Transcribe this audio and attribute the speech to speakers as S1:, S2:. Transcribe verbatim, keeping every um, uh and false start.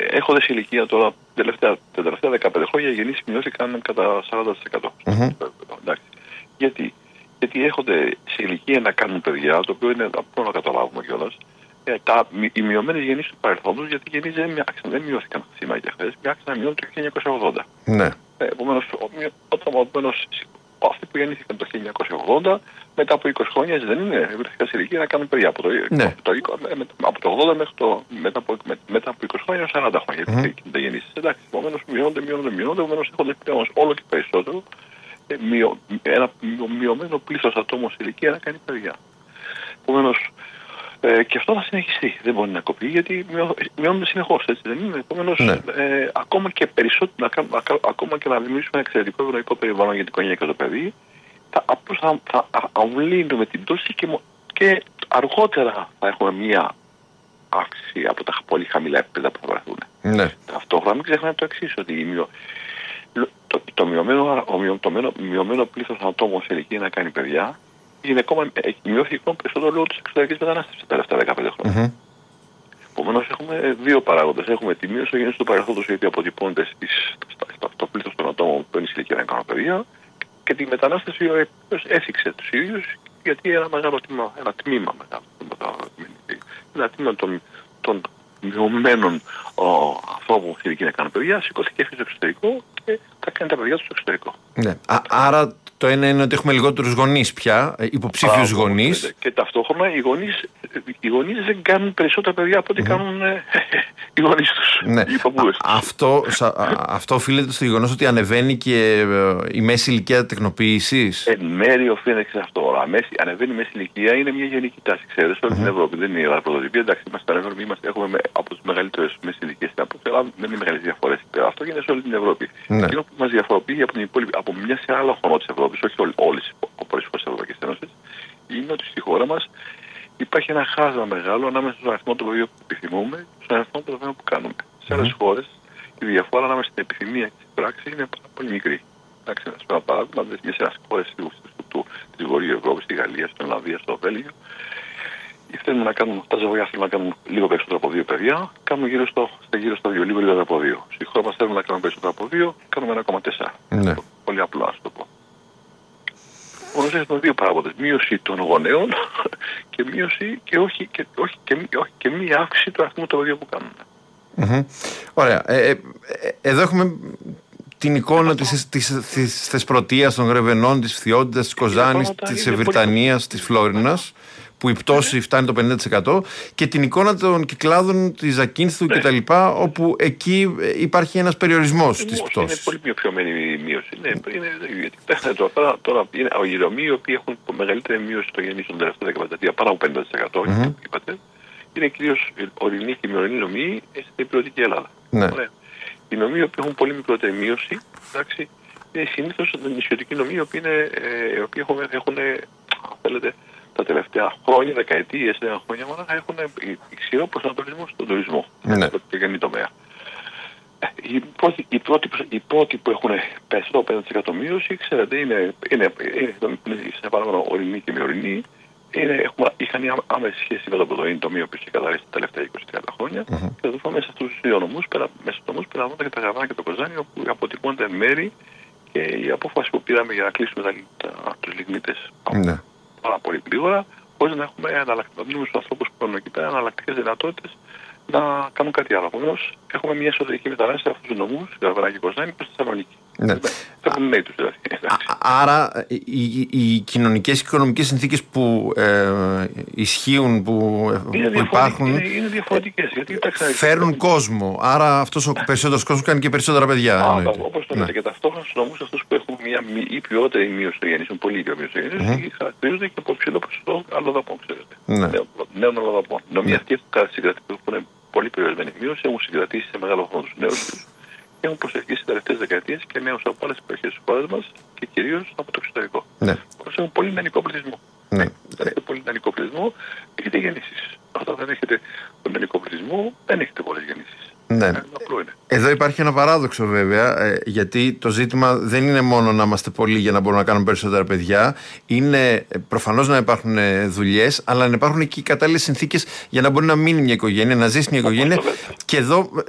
S1: έχοντας ηλικία τώρα, τελευταία, τα τελευταία δεκαπέντε χρόνια, οι γεννήσεις μειώθηκαν κατά σαράντα τοις εκατό. Mm-hmm. Εντάξει. Γιατί, γιατί έχονται σε ηλικία να κάνουν παιδιά, το οποίο είναι απλό να καταλάβουμε κιόλας, ε, τα, οι μειωμένες γεννήσεις του παρελθόντος, γιατί οι γεννήσεις δεν, δεν μειώθηκαν σήμερα και χθες, μοιάξαν να μειώνουν το χίλια εννιακόσια ογδόντα. Ναι. Ε, επομένως, όταν επομένως, αυτοί που γεννήθηκαν το χίλια εννιακόσια ογδόντα, μετά από είκοσι χρόνια δεν είναι βρεθικά σε ηλικία να κάνουν παιδιά. Από το, ναι. από το, από το ογδόντα μέχρι το, μετά, από, μετά από είκοσι χρόνια έως σαράντα χρόνια. Mm-hmm. Γιατί δεν γεννήσεις. Εντάξει, επομένως μειώνονται, μειώνονται, μειώνονται, επομένως έχονται πλέον όλο και περισσότερο ε, μειω, ένα μειωμένο πλήθος ατόμων σε ηλικία να κάνει παιδιά. Επομένως, ε, και αυτό θα συνεχιστεί. Δεν μπορεί να κοπεί γιατί μειώνονται συνεχώς. Έτσι δεν είναι. Επομένως, ναι. ε, ακόμα και περισσότερο, ακόμα και να δημιουργήσουμε ένα εξαιρετικό ευρωϊκό περιβάλλον για την οικογένεια και το παιδί, θα, απλώς θα, θα αμβλύνουμε την πτώση και, και αργότερα θα έχουμε μία αύξηση από τα πολύ χαμηλά επίπεδα που θα βρεθούν. Ναι. Ταυτόχρονα μην ξεχνάμε το εξής, ότι η μειω, το, το, μειωμένο, το μειωμένο, μειωμένο πλήθος ατόμων σε ηλικία να κάνει παιδιά είναι ακόμα, μειώθηκε ακόμα περισσότερο λόγω της εξωτερικής μετανάστευσης τα τελευταία δεκαπέντε χρόνια. Mm-hmm. Επομένως έχουμε δύο παράγοντες. Έχουμε τη μείωση των γεννήσεων του παρελθόντος, η οποία αποτυπώνεται στο πλήθος των ατόμων που είναι σε ηλικία να κάνουν παιδιά, και τη μετανάστευση η οποία έφυξε τους ίδιους, γιατί ένα μεγάλο τμήμα, ένα τμήμα μετά, ένα τμήμα των, των μειωμένων ανθρώπων που ηλικία να κάνουν παιδιά, σηκώθηκε στο εξωτερικό και τα κάνει τα παιδιά του στο εξωτερικό. Ναι.
S2: Α, άρα το ένα είναι ότι έχουμε λιγότερους γονείς πια, υποψήφιους γονείς.
S1: Και ταυτόχρονα οι γονείς, οι γονείς δεν κάνουν περισσότερα παιδιά από ό,τι mm. κάνουν ε, οι γονείς τους. Ναι. Οι
S2: α, αυτό, αυτό οφείλεται στο γεγονός ότι ανεβαίνει και η μέση ηλικία τεκνοποίησης.
S1: Εν μέρει οφείλεται σε αυτό. Ανεβαίνει η μέση ηλικία, είναι μια γενική τάση. Ξέρετε, σε όλη την Ευρώπη δεν είναι η πρωτοτυπία. Εντάξει, είμαστε στην Ευρώπη, είμαστε, έχουμε από τις μεγαλύτερες μέση ηλικίες στην Ελλάδα, δεν είναι μεγάλες διαφορές. Αυτό γίνεται σε όλη την Ευρώπη. Ναι. Εκείνο που μας διαφοροποιεί από, την υπόλοιπη, από μια σειρά άλλων χωρών της Ευρώπης, όχι όλες τις χώρες της Ευρωπαϊκής Ένωσης, είναι ότι στη χώρα μας υπάρχει ένα χάσμα μεγάλο ανάμεσα στον αριθμό των παιδιών που επιθυμούμε και στον αριθμό των παιδιών που κάνουμε. Mm-hmm. Σε άλλες χώρες η διαφορά ανάμεσα στην επιθυμία και στην πράξη είναι πάρα πολύ μικρή. Εντάξει, να σας πω ένα παράδειγμα, μια σειρά χώρες της Βορείου Ευρώπης, στη Γαλλία, στην Ολλανδία, στο Βέλγιο, θέλουμε να κάνουμε, τα ζευγάρια θέλουν να κάνουν λίγο περισσότερο από δύο παιδιά, κάνουμε γύρω στο, γύρω στο δύο, λίγο λιγότερο από δύο. Στη χώρα μας θέλουμε να κάνουμε περισσότερο από δύο, κάνουμε ένα κόμμα τέσσερα. Ναι. Πολύ απλά, να το πω. Όμως έχουμε δύο παράγοντες. Μείωση των γονέων και μείωση και όχι και, όχι, και, όχι, και μία αύξηση του αριθμού των παιδιών που κάνουν.
S2: Mm-hmm. Ωραία. Ε, ε, ε, εδώ έχουμε την εικόνα της, της, της Θεσπρωτείας, των Γρεβενών, της Φθιώτιδας, της Κοζάνης, της Ευρυτανίας, της Φλόρινας, που η πτώση φτάνει το πενήντα τοις εκατό, και την εικόνα των κυκλάδων της Ζακίνθου ναι. κτλ., όπου εκεί υπάρχει ένας περιορισμός της πτώσης.
S1: Είναι πολύ πιο πιωμένη η μείωση. Ναι, είναι, τώρα, τώρα είναι οι Ρωμοί οι οποίοι έχουν μεγαλύτερη μείωση στο γεννήσεων των τελευταίων δεκαπέντε, πάνω από πενήντα τοις εκατό, mm-hmm. είπατε, είναι κυρίως ορεινοί και μειωρινοί νομοί στην υπηρετική Ελλάδα. Ναι. Οι νομοί οι οποίοι έχουν πολύ μικρότερη μείωση, εντάξει, είναι συνήθως νησιωτικοί νομοί οι οποίοι, είναι, ε, οι οποίοι έχουν, έχουν, αν θέλετε, τα τελευταία χρόνια, δεκαετίες, δέκα χρόνια μόνο, έχουν ισχυρό προσανατολισμό στον τουρισμό. Ναι. Στο γεννή τομέα. Οι πρώτοι, οι, πρώτοι, οι πρώτοι που έχουν περισσότερο πέντε τοις εκατό μείωση, ξέρετε, είναι, είναι, είναι, είναι σε παράδειγμα ορεινοί και μειωρινοί. Είχαν άμεση σχέση με το πρωτοεινή τομείο που είχε καταρρεύσει τα τελευταία είκοσι με τριάντα χρόνια. Mm-hmm. Και εδώ μέσα στους δύο νομούς, μέσα στους νομούς περιλαμβάνονται και τα Γαβάνα και το Κοζάνι, όπου αποτυπώνται μέρη και η απόφαση που πήραμε για να κλείσουμε τους λιγνίτες mm-hmm. πάρα πολύ γρήγορα, χωρίς να έχουμε αναλλακτικές στους ανθρώπους που παίρνουν εκεί πέρα αναλλακτικές δυνατότητες να κάνουν κάτι άλλο. Επομένως, έχουμε μια εσωτερική μετανάστευση σε αυτούς τους νομούς, Γαβάνα και Κοζάνι, προς τη Θεσσαλονίκη. Ναι. Έχουν νέοι τους δηλαδή.
S2: Άρα οι, οι, οι κοινωνικές και οικονομικές συνθήκες που ε, ισχύουν, που,
S1: είναι
S2: που υπάρχουν,
S1: είναι, είναι διαφορετικές. Γιατί,
S2: φέρνουν κόσμο. Άρα αυτός ο περισσότερος κόσμος κάνει και περισσότερα παιδιά.
S1: Α, όπως το λέτε. Ναι. Και ταυτόχρονα στους νομούς αυτούς που έχουν μια ή ποιότερη μείωση των γεννήσεων, πολύ πιο μείωση των γεννήσεων, mm-hmm. χαρακτηρίζονται και από ψηλό ποσοστό αλλοδαπών, ξέρετε. Ναι. Νέων αλλοδαπών. Νομοί αυτοί που έχουν πολύ περιορισμένη μείωση έχουν συγκρατήσει σε μεγάλο χρόνο τους νέους τους και έχουν προσελκύσει τις τελευταίες δεκαετίες και νέους από άλλες περιοχές της χώρας μας και κυρίως από το εξωτερικό. Ναι. Όμως έχουν πολύ νεανικό πληθυσμό. Ναι. Δεν έχετε πολύ νεανικό πληθυσμό, έχετε γεννήσεις. Όταν δεν έχετε τον νεανικό πληθυσμό, δεν έχετε πολλές γεννήσεις.
S2: Ναι. Ε, Εδώ υπάρχει ένα παράδοξο βέβαια, ε, γιατί το ζήτημα δεν είναι μόνο να είμαστε πολλοί για να μπορούμε να κάνουμε περισσότερα παιδιά. Είναι προφανώς να υπάρχουν δουλειές, αλλά να υπάρχουν και οι κατάλληλες συνθήκες για να μπορεί να μείνει μια οικογένεια, να ζήσει μια οικογένεια. Και εδώ